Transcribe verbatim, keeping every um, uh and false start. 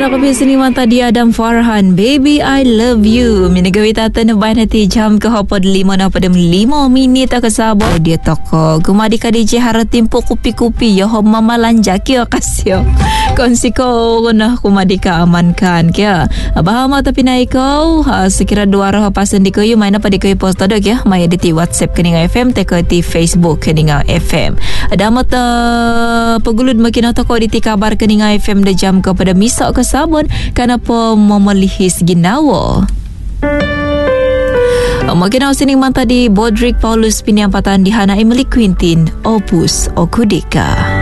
Anak kopi sini mata dia Adam Farhan, Baby I Love You. Minagawi tata nabayan hati jam ke hapod lima na pada lima minit tak kesabot. Dia toko Gumadi ka D J harap timpo kupi-kupi ya hom mama lanja kya kasyo. Konsi ko na kumadi ka amankan kya. Abahama tapi na ikaw ha, sekira dua roh pasan di kayo may na pa di kayo posta dog ya. May editi WhatsApp kaninga F M teka di Facebook kaninga F M. Ada mata pagulud makinata ko di kabar kaninga F M de jam kepada misak kesabon kenapa memelihis ginawa. Makin awak sining manta di Bodrick Paulus Piniampatan di Hana Emily Quintin Opus Okudika.